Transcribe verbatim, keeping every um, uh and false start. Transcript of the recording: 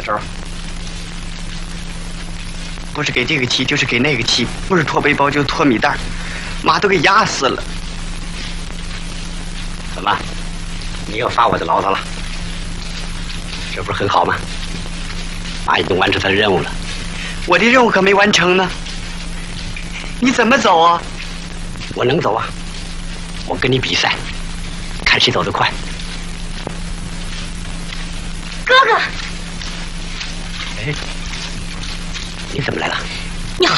招？ 不是给这个气，就是给那个气，不是拖背包就是拖米袋，妈都给压死了。 怎么？你又发我的牢骚了？这不是很好吗？妈已经完成他的任务了。 我的任务可没完成呢。你怎么走啊？ 我能走啊！我跟你比赛，看谁走得快。 哥哥， 哎，你怎么来了？